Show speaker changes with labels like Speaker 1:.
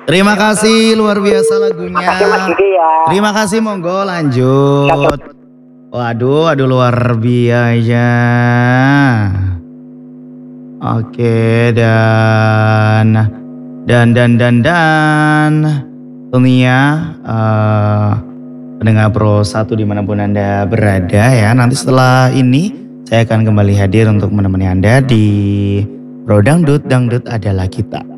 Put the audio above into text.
Speaker 1: Terima kasih luar biasa lagunya.
Speaker 2: Makasih Mas Didi ya.
Speaker 1: Terima kasih, monggo lanjut. Waduh luar biasa. Oke, dan tentunya pendengar Pro 1 dimanapun Anda berada ya. Nanti setelah ini saya akan kembali hadir untuk menemani Anda di Pro Dangdut, Dangdut adalah kita.